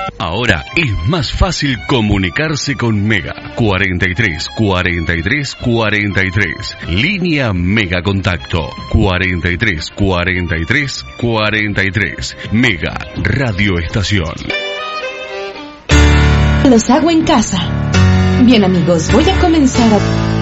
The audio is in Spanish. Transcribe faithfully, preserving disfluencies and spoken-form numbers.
Ahora es más fácil comunicarse con Mega. cuarenta y tres, cuarenta y tres, cuarenta y tres. Línea Mega Contacto. cuarenta y tres, cuarenta y tres, cuarenta y tres. Mega Radio Estación. Los hago en casa. Bien amigos, voy a comenzar a...